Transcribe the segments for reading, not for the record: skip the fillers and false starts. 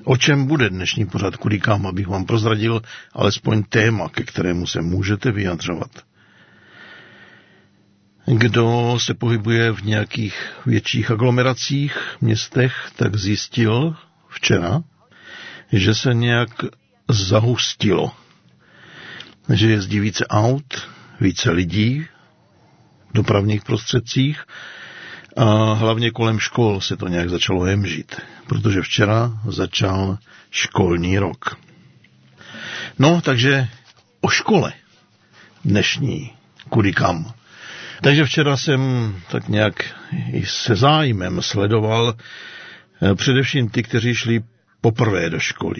O čem bude dnešní pořad Kudikám, abych vám prozradil alespoň téma, ke kterému se můžete vyjadřovat. Kdo se pohybuje v nějakých větších aglomeracích, městech, tak zjistil včera, že se nějak zahustilo. Že jezdí více aut, více lidí v dopravních prostředcích a hlavně kolem škol se to nějak začalo hemžit, protože včera začal školní rok. No, takže o škole dnešní Kudikám. Takže včera jsem tak nějak i se zájmem sledoval především ty, kteří šli poprvé do školy.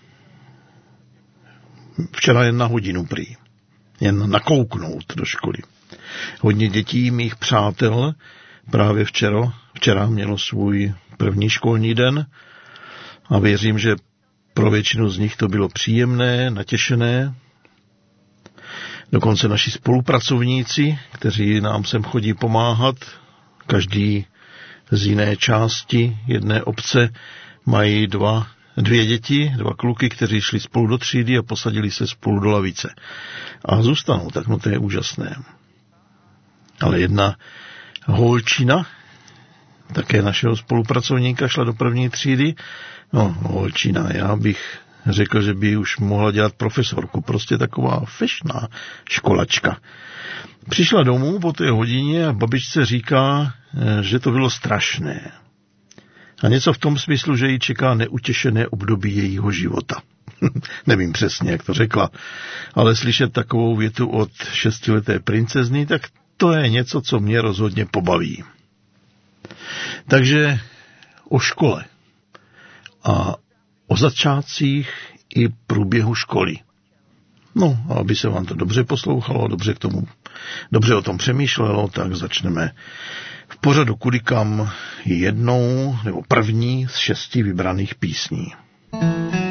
Včera jen na hodinu prý. Jen nakouknout do školy. Hodně dětí mých přátel právě včera mělo svůj první školní den a věřím, že pro většinu z nich to bylo příjemné, natěšené. Dokonce naši spolupracovníci, kteří nám sem chodí pomáhat, každý z jiné části jedné obce, mají dvě děti, dva kluky, kteří šli spolu do třídy a posadili se spolu do lavice. A zůstanou, tak no to je úžasné. Ale jedna holčina, také našeho spolupracovníka, šla do první třídy. No, holčina, já bych řekl, že by už mohla dělat profesorku. Prostě taková fešná školačka. Přišla domů po té hodině a babičce říká, že to bylo strašné. A něco v tom smyslu, že ji čeká neutěšené období jejího života. Nevím přesně, jak to řekla, ale slyšet takovou větu od 6leté princezny, tak to je něco, co mě rozhodně pobaví. Takže o škole a o začátcích i průběhu školy. No, a aby se vám to dobře poslouchalo, dobře o tom přemýšlelo, tak začneme v pořadu Kudikám jednou nebo první z 6 vybraných písní.